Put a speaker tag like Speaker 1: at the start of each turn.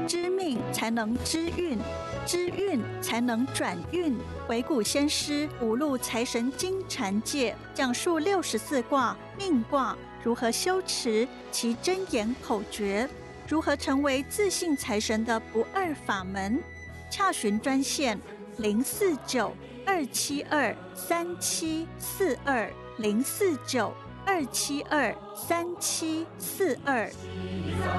Speaker 1: 知命才能知运，知运才能转运。鬼谷先师五路财神经禅界讲述64卦命卦如何修持其真言口诀，如何成为自信财神的不二法门。洽询专线049-272-3742，049-272-3742。